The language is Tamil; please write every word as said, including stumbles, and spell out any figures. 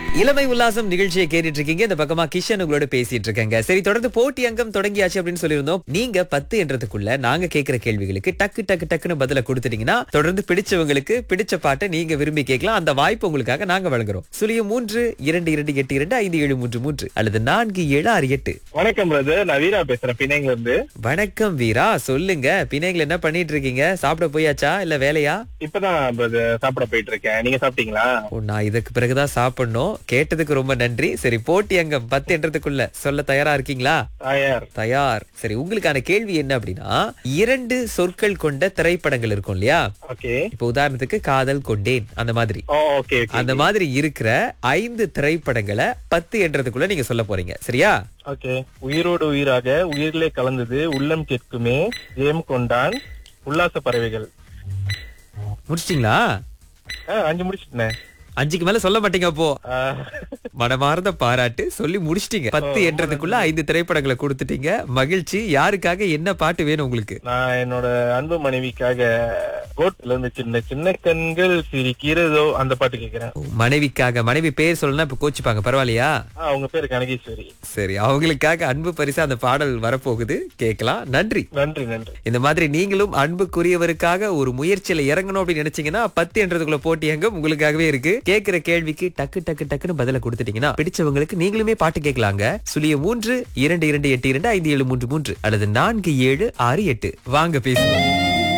இளமை உல்லாசம் நிகழ்ச்சியை கேட்டுட்டு இருக்கீங்க. இந்த பக்கமா கிஷன் உங்களோட பேசிட்டு இருக்கேங்க. சரி, தொடர்ந்து போட்டி அங்கம் தொடங்கியாச்சு அப்படின்னு சொல்லியிருந்தோம். நீங்க பத்து என்றதுக்குள்ள நாங்க கேட்கிற கேள்விகளுக்கு டக்கு டக்கு டக்குன்னு பதில கொடுத்துட்டீங்கன்னா தொடர்ந்து பிடிச்சவங்களுக்கு பிடிச்ச பாட்டை நீங்க விரும்பி கேட்கலாம். அந்த வாய்ப்பு உங்களுக்காக நாங்க வழங்குறோம். சுழியம் மூன்று இரண்டு இரண்டு எட்டு இரண்டு ஐந்து ஏழு மூன்று மூன்று அல்லது நான்கு ஏழு ஆறு எட்டு. வணக்கம் பிரதர், நான் வீரா பேசுறேன் பிணைங்கல இருந்து. வணக்கம் வீரா, சொல்லுங்க. பிணைங்கல என்ன பண்ணிட்டு இருக்கீங்க? சாப்பிட போயாச்சா இல்ல வேலையா? இப்பதான் பிரதர் சாப்பிட போயிட்டு இருக்கேன். நீங்க சாப்பிட்டீங்களா? ஓ, நான் இதுக்கு பிறகுதான் சாப்பிடணும். கேட்டதுக்கு ரொம்ப நன்றி. சரி, போட்டி அங்கம் பத்து என்றதுக்குள்ள சொல்ல தயாரா இருக்கீங்களா? தயார். தயார். சரி, உங்களுக்கான கேள்வி என்ன அப்படின்னா, இரண்டு சொற்கள் கொண்ட திரைப்படங்கள் இருக்கும் இல்லையா? ஓகே. இப்ப உதாரணத்துக்கு காதல் கொண்டேன் அந்த மாதிரி. ஓ, ஓகே ஓகே. அந்த மாதிரி இருக்கிற ஐந்து திரைப்படங்களை பத்து என்றதுக்குள்ள நீங்க சொல்ல போறீங்க. சரியா? ஓகே. உயிரோடு உயிராக உயிரிலே கலந்தது உள்ளம் கேட்குமே ஜெயம் கொண்டான் உல்லாச பறவைகள். முடிச்சிட்டீங்களா? ஆ, அஞ்சு முடிச்சிட்டேன். அஞ்சுக்கு மேல சொல்ல மாட்டீங்க அப்போ? ஆ, மனமார்ந்த பாராட்டு, சொல்லி முடிச்சிட்டீங்க. பத்து என்றதுக்குள்ள ஐந்து திரைப்படங்களை கொடுத்துட்டீங்க. மகிழ்ச்சி. யாருக்காக என்ன பாட்டு வேணும் உங்களுக்கு? நான் என்னோட அன்பு மனைவிக்காக கோட்ல இருந்து சின்ன சின்ன கண்கள் சிரிக்கிறதோ அந்த பாட்டு கேக்குறேன். மனைவிக்காக. மனைவி பேர் சொல்லணும்னா இப்ப கோச்சிப்பாங்க, பரவாயில்லையா? ஆ, அவங்க பேரு கனகேஸ்வரி. சரி, அவங்களுக்காக அன்பு பரிசா அந்த பாடல் வரப்போகுது, கேட்கலாம். நன்றி. நன்றி நன்றி. இந்த மாதிரி நீங்களும் அன்புக்குரியவருக்காக ஒரு முயற்சியில இறங்கணும் அப்படின்னு நினைச்சீங்கன்னா பத்து என்றதுக்குள்ள போட்டி அங்கம் உங்களுக்காகவே இருக்கு. கேட்கிற கேள்விக்கு டக்கு டக்கு டக்குன்னு பதில கொடுத்துட்டீங்கன்னா பிடிச்சவங்களுக்கு நீங்களுமே பாட்டு கேட்கலாங்க. சுழிய மூன்று இரண்டு இரண்டு எட்டு இரண்டு ஐந்து ஏழு மூன்று மூன்று அல்லது நான்கு ஏழு ஆறு எட்டு. வாங்க பேசுவோம்.